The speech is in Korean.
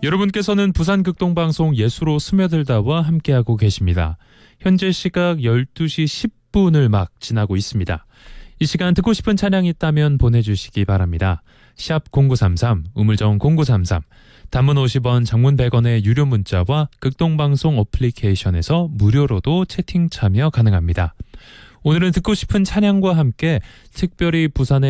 여러분께서는 부산극동방송 예수로 스며들다와 함께하고 계십니다. 현재 시각 12시 10분을 막 지나고 있습니다. 이 시간 듣고 싶은 찬양이 있다면 보내주시기 바랍니다. 샵 0933, 우물정 0933, 단문 50원, 장문 100원의 유료 문자와 극동방송 어플리케이션에서 무료로도 채팅 참여 가능합니다. 오늘은 듣고 싶은 찬양과 함께 특별히 부산의